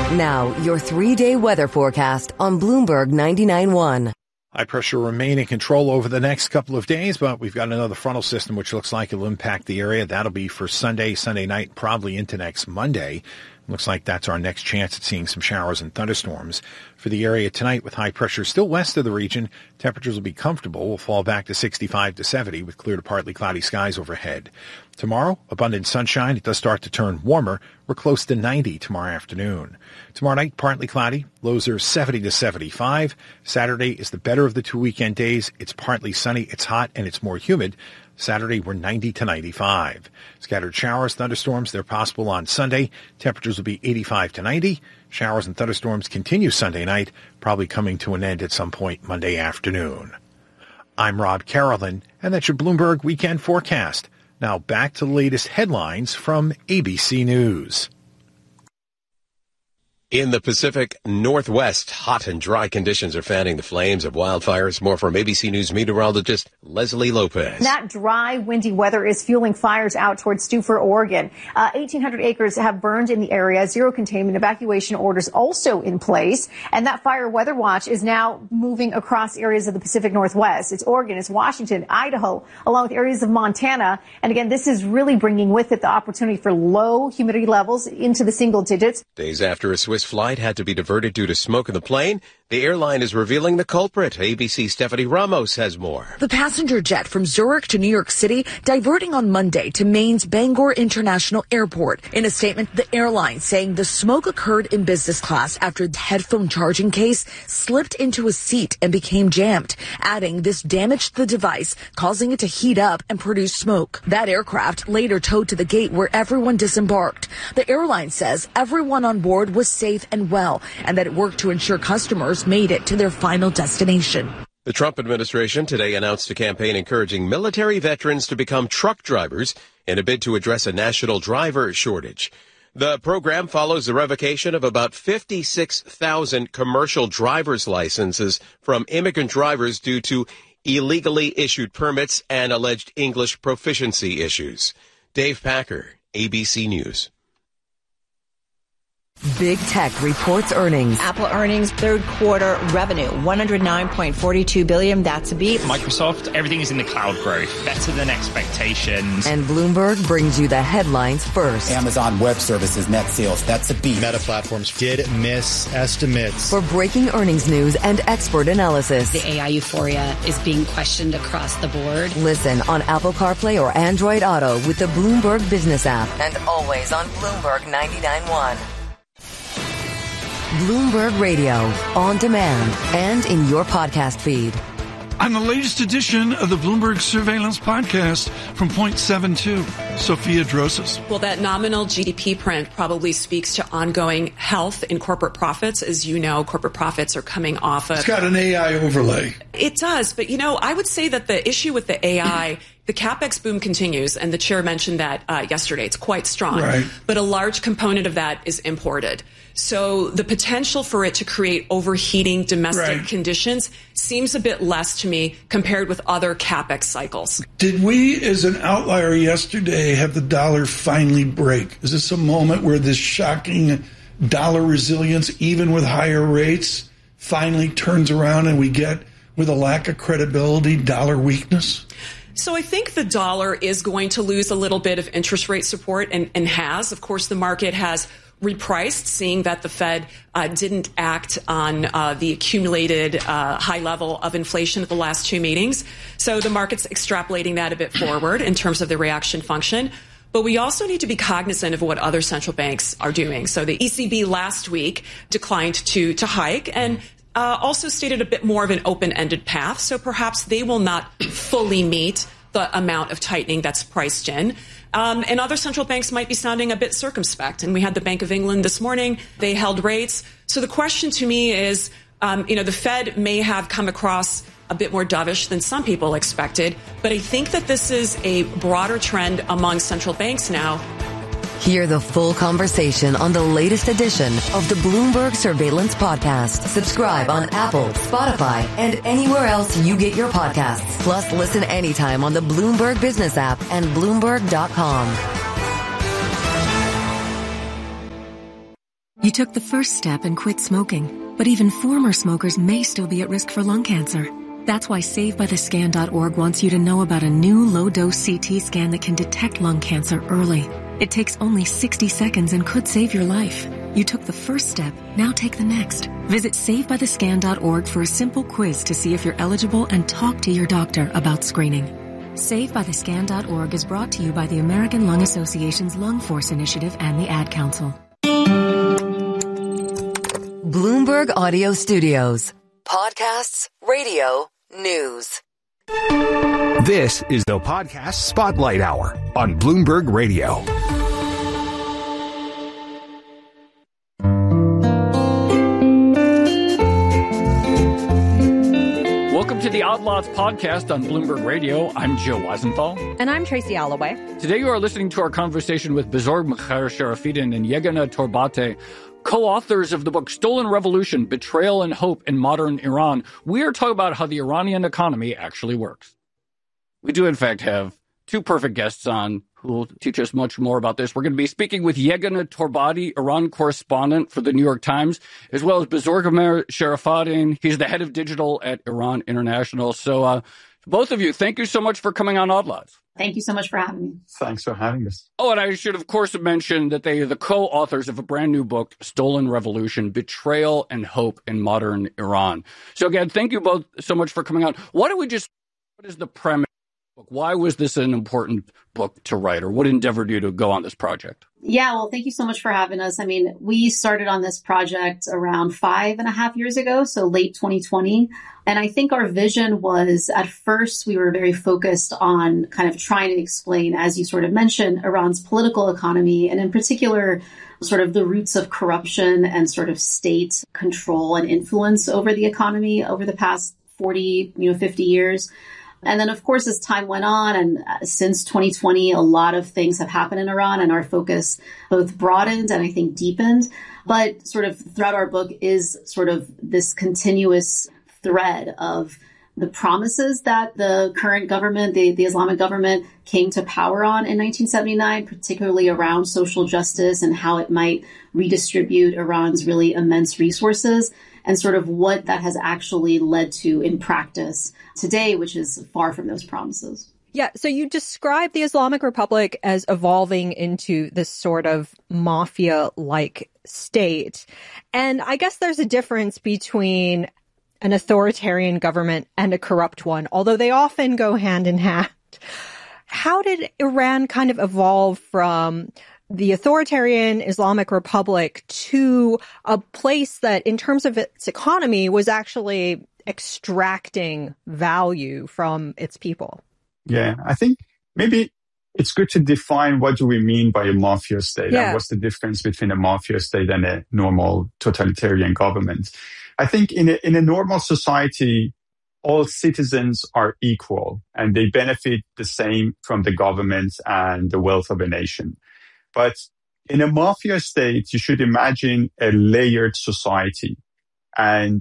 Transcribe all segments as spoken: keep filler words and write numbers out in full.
Now, your three-day weather forecast on Bloomberg ninety-nine point one. High pressure remain in control over the next couple of days, but we've got another frontal system which looks like it'll impact the area. That'll be for Sunday, Sunday night, probably into next Monday. Looks like that's our next chance at seeing some showers and thunderstorms for the area tonight with high pressure still west of the region. Temperatures will be comfortable. We'll fall back to sixty-five to seventy with clear to partly cloudy skies overhead. Tomorrow, abundant sunshine. It does start to turn warmer. We're close to ninety tomorrow afternoon. Tomorrow night, partly cloudy. Lows are seventy to seventy-five. Saturday is the better of the two weekend days. It's partly sunny. It's hot and it's more humid. Saturday, we're ninety to ninety-five. Scattered showers, thunderstorms, they're possible on Sunday. Temperatures will be eighty-five to ninety. Showers and thunderstorms continue Sunday night, probably coming to an end at some point Monday afternoon. I'm Rob Carolyn, and that's your Bloomberg Weekend Forecast. Now back to the latest headlines from A B C News. In the Pacific Northwest, hot and dry conditions are fanning the flames of wildfires. More from A B C News meteorologist Leslie Lopez. That dry, windy weather is fueling fires out towards Stuford, Oregon. Uh, eighteen hundred acres have burned in the area. Zero containment evacuation orders also in place. And that fire weather watch is now moving across areas of the Pacific Northwest. It's Oregon, it's Washington, Idaho, along with areas of Montana. And again, this is really bringing with it the opportunity for low humidity levels into the single digits. Days after a Swiss flight had to be diverted due to smoke in the plane, the airline is revealing the culprit. A B C's Stephanie Ramos has more. The passenger jet from Zurich to New York City diverting on Monday to Maine's Bangor International Airport. In a statement, the airline saying the smoke occurred in business class after the headphone charging case slipped into a seat and became jammed, adding this damaged the device, causing it to heat up and produce smoke. That aircraft later towed to the gate where everyone disembarked. The airline says everyone on board was safe and well, and that it worked to ensure customers made it to their final destination. The Trump administration today announced a campaign encouraging military veterans to become truck drivers in a bid to address a national driver shortage. The program follows the revocation of about fifty-six thousand commercial driver's licenses from immigrant drivers due to illegally issued permits and alleged English proficiency issues. Dave Packer, A B C News. Big Tech reports earnings. Apple earnings, third quarter revenue, one hundred nine point four two billion dollars. That's a beat. Microsoft, everything is in the cloud growth, better than expectations. And Bloomberg brings you the headlines first. Amazon Web Services net sales, that's a beat. Meta Platforms did miss estimates. For breaking earnings news and expert analysis. The A I euphoria is being questioned across the board. Listen on Apple CarPlay or Android Auto with the Bloomberg Business app. And always on Bloomberg ninety-nine point one. Bloomberg Radio, on demand, and in your podcast feed. On the latest edition of the Bloomberg Surveillance Podcast from Point seven two, Sophia Drosas. Well, that nominal G D P print probably speaks to ongoing health in corporate profits. As you know, corporate profits are coming off of... It's got an A I overlay. It does, but you know, I would say that the issue with the A I... The CapEx boom continues, and the chair mentioned that uh, yesterday. It's quite strong. Right. But a large component of that is imported. So the potential for it to create overheating domestic right. conditions seems a bit less to me compared with other CapEx cycles. Did we, as an outlier yesterday, have the dollar finally break? Is this a moment where this shocking dollar resilience, even with higher rates, finally turns around and we get, with a lack of credibility, dollar weakness? So I think the dollar is going to lose a little bit of interest rate support and, and has. Of course, the market has repriced, seeing that the Fed uh, didn't act on uh, the accumulated uh, high level of inflation at the last two meetings. So the market's extrapolating that a bit forward in terms of the reaction function. But we also need to be cognizant of what other central banks are doing. So the E C B last week declined to, to hike and Uh, also stated a bit more of an open-ended path, so perhaps they will not fully meet the amount of tightening that's priced in. Um, and other central banks might be sounding a bit circumspect. And we had the Bank of England this morning. They held rates. So the question to me is, um, you know, the Fed may have come across a bit more dovish than some people expected, but I think that this is a broader trend among central banks now. Hear the full conversation on the latest edition of the Bloomberg Surveillance Podcast. Subscribe on Apple, Spotify, and anywhere else you get your podcasts. Plus, listen anytime on the Bloomberg Business app and Bloomberg dot com. You took the first step and quit smoking, but even former smokers may still be at risk for lung cancer. That's why Save By The Scan dot org wants you to know about a new low-dose C T scan that can detect lung cancer early. It takes only sixty seconds and could save your life. You took the first step, now take the next. Visit Save By The Scan dot org for a simple quiz to see if you're eligible and talk to your doctor about screening. Save By The Scan dot org is brought to you by the American Lung Association's Lung Force Initiative and the Ad Council. Bloomberg Audio Studios. Podcasts, radio, news. This is the Podcast Spotlight Hour on Bloomberg Radio. Welcome to the Odd Lots podcast on Bloomberg Radio. I'm Joe Weisenthal. And I'm Tracy Alloway. Today you are listening to our conversation with Bezorg Meher-Sharafidin and Yeganeh Torbate, co-authors of the book Stolen Revolution, Betrayal and Hope in Modern Iran. We are talking about how the Iranian economy actually works. We do, in fact, have two perfect guests on who will teach us much more about this. We're going to be speaking with Yeganeh Torbate, Iran correspondent for the New York Times, as well as Bezorg Meher-Sharafidin. He's the head of digital at Iran International. So uh, both of you, thank you so much for coming on Odd Lots. Thank you so much for having me. Thanks for having us. Oh, and I should, of course, mention that they are the co-authors of a brand new book, Stolen Revolution, Betrayal and Hope in Modern Iran. So again, thank you both so much for coming on. Why don't we just, what is the premise of the book? Why was this an important book to write, or what endeavored you to go on this project? Yeah, well, thank you so much for having us. I mean, we started on this project around five and a half years ago, so late twenty twenty. And I think our vision was, at first, we were very focused on kind of trying to explain, as you sort of mentioned, Iran's political economy, and in particular, sort of the roots of corruption and sort of state control and influence over the economy over the past forty, you know, fifty years. And then, of course, as time went on, and since twenty twenty, a lot of things have happened in Iran, and our focus both broadened and I think deepened. But sort of throughout our book is sort of this continuous thread of the promises that the current government, the, the Islamic government, came to power on in nineteen seventy-nine, particularly around social justice and how it might redistribute Iran's really immense resources, and sort of what that has actually led to in practice today, which is far from those promises. Yeah, so you describe the Islamic Republic as evolving into this sort of mafia-like state. And I guess there's a difference between an authoritarian government and a corrupt one, although they often go hand in hand. How did Iran kind of evolve from the authoritarian Islamic Republic to a place that, in terms of its economy, was actually extracting value from its people? Yeah, I think maybe it's good to define what do we mean by a mafia state, yeah. And what's the difference between a mafia state and a normal totalitarian government. I think in a, in a normal society, all citizens are equal and they benefit the same from the government and the wealth of a nation. But in a mafia state, you should imagine a layered society, and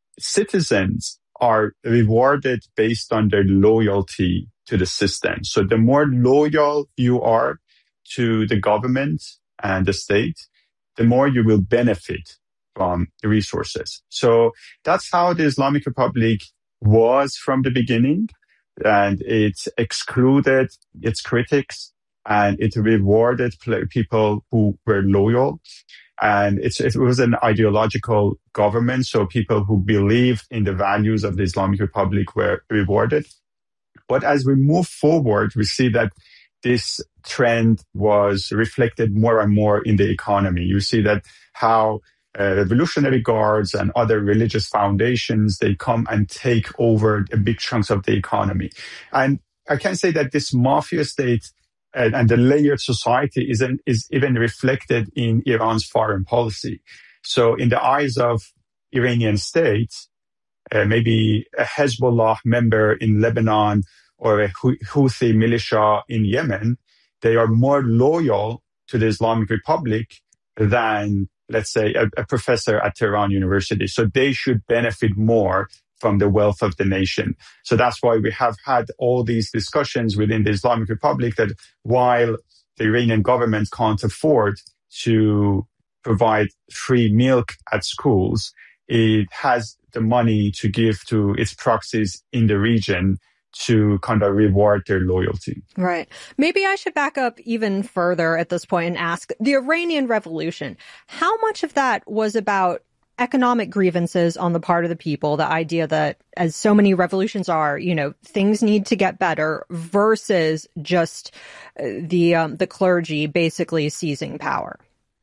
citizens are rewarded based on their loyalty to the system. So the more loyal you are to the government and the state, the more you will benefit from the resources. So that's how the Islamic Republic was from the beginning, and it excluded its critics and it rewarded people who were loyal. And it's, it was an ideological government, so people who believed in the values of the Islamic Republic were rewarded. But as we move forward, we see that this trend was reflected more and more in the economy. You see that how uh, revolutionary guards and other religious foundations, they come and take over a big chunks of the economy. And I can say that this mafia state and, and the layered society is, an, is even reflected in Iran's foreign policy. So in the eyes of Iranian states, uh, maybe a Hezbollah member in Lebanon or a Houthi militia in Yemen, they are more loyal to the Islamic Republic than, let's say, a, a professor at Tehran University. So they should benefit more from the wealth of the nation. So that's why we have had all these discussions within the Islamic Republic that while the Iranian government can't afford to provide free milk at schools, it has the money to give to its proxies in the region to kind of reward their loyalty. Right. Maybe I should back up even further at this point and ask, the Iranian Revolution, how much of that was about economic grievances on the part of the people, the idea that, as so many revolutions are, you know, things need to get better, versus just the um, the clergy basically seizing power?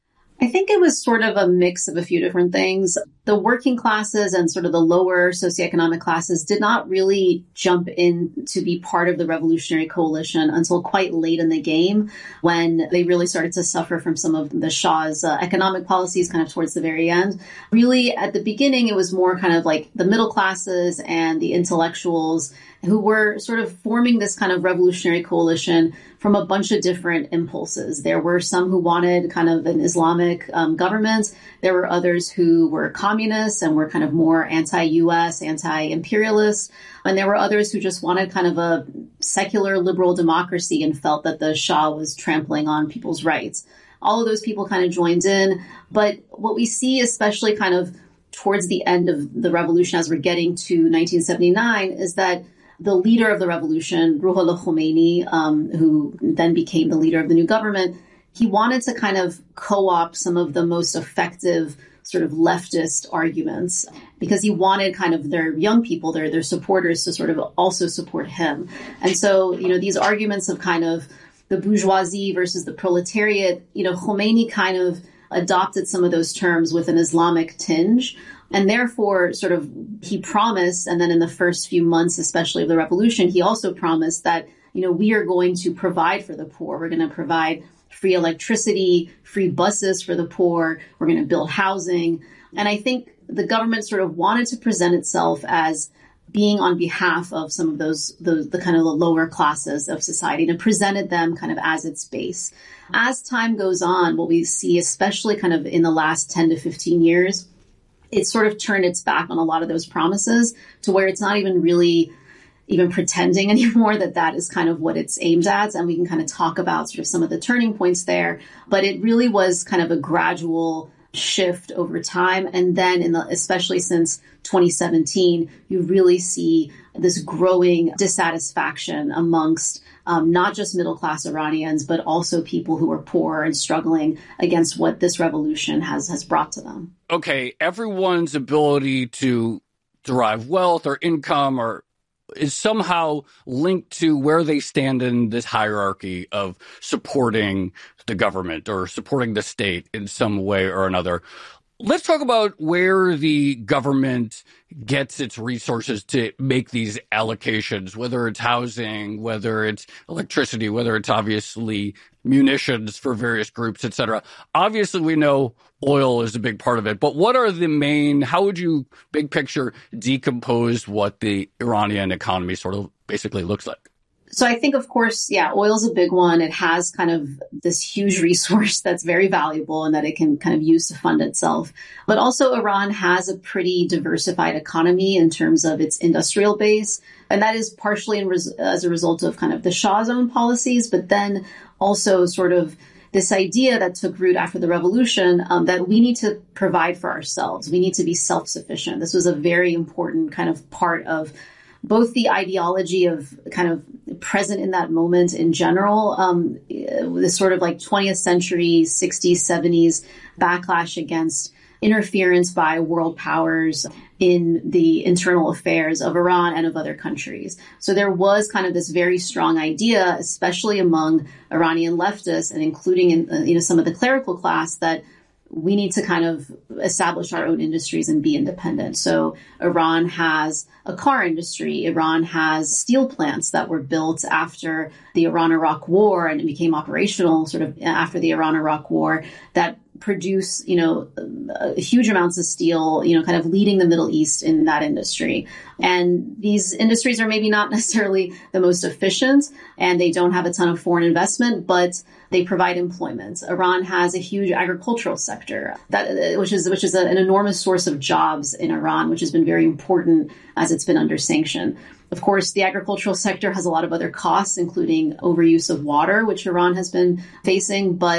I think it was sort of a mix of a few different things. The working classes and sort of the lower socioeconomic classes did not really jump in to be part of the revolutionary coalition until quite late in the game, when they really started to suffer from some of the Shah's uh, economic policies kind of towards the very end. Really, at the beginning, it was more kind of like the middle classes and the intellectuals who were sort of forming this kind of revolutionary coalition from a bunch of different impulses. There were some who wanted kind of an Islamic um, government. There were others who were communists and were kind of more anti-U S, anti-imperialist. And there were others who just wanted kind of a secular liberal democracy and felt that the Shah was trampling on people's rights. All of those people kind of joined in. But what we see, especially kind of towards the end of the revolution as we're getting to nineteen seventy-nine, is that the leader of the revolution, Ruhollah Khomeini, um, who then became the leader of the new government, he wanted to kind of co-opt some of the most effective sort of leftist arguments, because he wanted kind of their young people, their their supporters, to sort of also support him. And so, you know, these arguments of kind of the bourgeoisie versus the proletariat, you know, Khomeini kind of adopted some of those terms with an Islamic tinge. And therefore, sort of, he promised, and then in the first few months, especially of the revolution, he also promised that, you know, we are going to provide for the poor. We're going to provide free electricity, free buses for the poor. We're going to build housing. And I think the government sort of wanted to present itself as being on behalf of some of those, those the kind of the lower classes of society, and presented them kind of as its base. As time goes on, what we see, especially kind of in the last ten to fifteen years, it's sort of turned its back on a lot of those promises, to where it's not even really even pretending anymore that that is kind of what it's aimed at. And we can kind of talk about sort of some of the turning points there. But it really was kind of a gradual shift over time. And then in the, especially since twenty seventeen, you really see this growing dissatisfaction amongst Um, not just middle-class Iranians, but also people who are poor and struggling against what this revolution has has brought to them. Okay, everyone's ability to derive wealth or income or is somehow linked to where they stand in this hierarchy of supporting the government or supporting the state in some way or another. Let's talk about where the government gets its resources to make these allocations, whether it's housing, whether it's electricity, whether it's obviously munitions for various groups, et cetera. Obviously, we know oil is a big part of it, but what are the main, how would you, big picture, decompose what the Iranian economy sort of basically looks like? So I think, of course, yeah, oil is a big one. It has kind of this huge resource that's very valuable and that it can kind of use to fund itself. But also Iran has a pretty diversified economy in terms of its industrial base. And that is partially in res- as a result of kind of the Shah's own policies, but then also sort of this idea that took root after the revolution, um, that we need to provide for ourselves. We need to be self-sufficient. This was a very important kind of part of both the ideology of kind of present in that moment in general, um, this sort of like twentieth century, sixties, seventies backlash against interference by world powers in the internal affairs of Iran and of other countries. So there was kind of this very strong idea, especially among Iranian leftists and including in, you know, some of the clerical class, that we need to kind of establish our own industries and be independent. So Iran has a car industry. Iran has steel plants that were built after the Iran-Iraq War and it became operational sort of after the Iran-Iraq War that produce, you know, huge amounts of steel, you know, kind of leading the Middle East in that industry. And these industries are maybe not necessarily the most efficient and they don't have a ton of foreign investment, but they provide employment. Iran has a huge agricultural sector, that which is which is a, an enormous source of jobs in Iran, which has been very important as it's been under sanction. Of course, the agricultural sector has a lot of other costs, including overuse of water, which Iran has been facing. But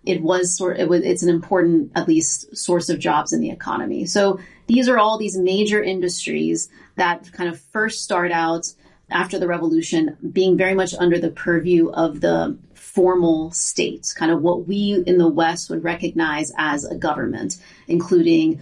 it was sort it was, it's an important, at least, source of jobs in the economy. So these are all these major industries that kind of first start out after the revolution being very much under the purview of the formal state, kind of what we in the West would recognize as a government, including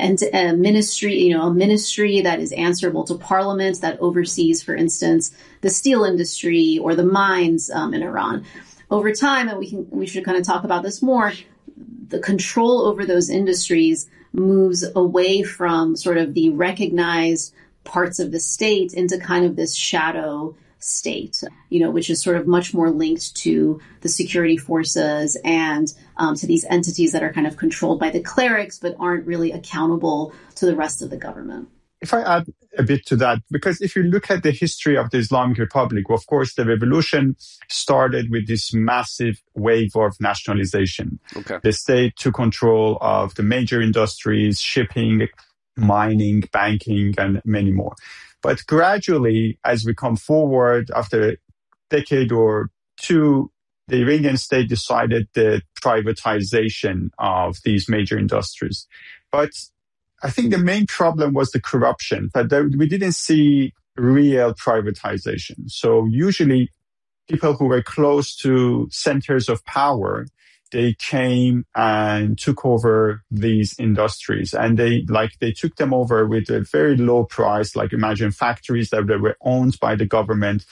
a ministry, you know, a ministry that is answerable to parliament that oversees, for instance, the steel industry or the mines um, in Iran. Over time, and we can we should kind of talk about this more, the control over those industries moves away from sort of the recognized parts of the state into kind of this shadow state, you know, which is sort of much more linked to the security forces and um, to these entities that are kind of controlled by the clerics, but aren't really accountable to the rest of the government. If I add a bit to that, because if you look at the history of the Islamic Republic, of course, the revolution started with this massive wave of nationalization. Okay. The state took control of the major industries, shipping, mining, banking, and many more. But gradually, as we come forward, after a decade or two, the Iranian state decided the privatization of these major industries. But I think the main problem was the corruption, that there, we didn't see real privatization. So usually people who were close to centers of power, they came and took over these industries, and they like they took them over with a very low price. Like imagine factories that, that were owned by the government.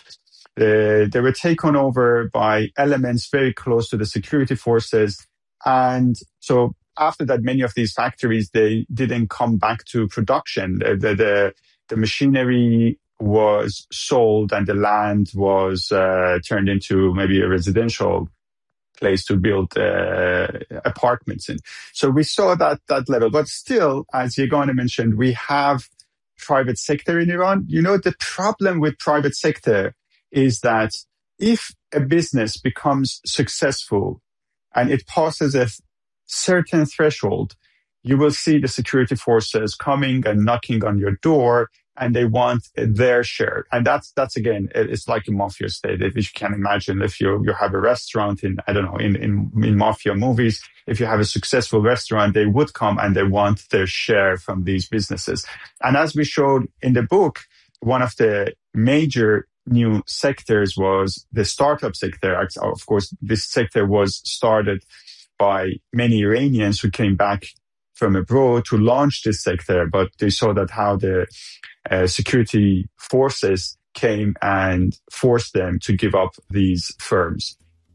Uh, they were taken over by elements very close to the security forces. And so after that, many of these factories, they didn't come back to production. The, the, the, the machinery was sold and the land was uh, turned into maybe a residential place to build uh, apartments in. So we saw that that level. But still, as Yegane mentioned, we have private sector in Iran. You know, the problem with private sector is that if a business becomes successful and it passes a certain threshold, you will see the security forces coming and knocking on your door, and they want their share. And that's, that's again, it's like a mafia state. If you can imagine, if you, you have a restaurant in, I don't know, in, in, in mafia movies, if you have a successful restaurant, they would come and they want their share from these businesses. And as we showed in the book, one of the major new sectors was the startup sector. Of course, this sector was started by many Iranians who came back from abroad to launch this sector, but they saw that how the uh, security forces came and forced them to give up these firms.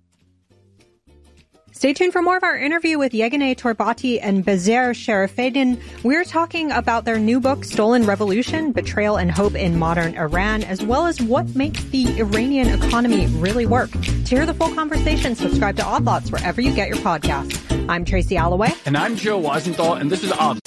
Stay tuned for more of our interview with Yeganeh Torbati and Bezer Sharafeddin. We're talking about their new book, Stolen Revolution, Betrayal and Hope in Modern Iran, as well as what makes the Iranian economy really work. To hear the full conversation, subscribe to Odd Lots wherever you get your podcasts. I'm Tracy Alloway. And I'm Joe Weisenthal, and this is Odd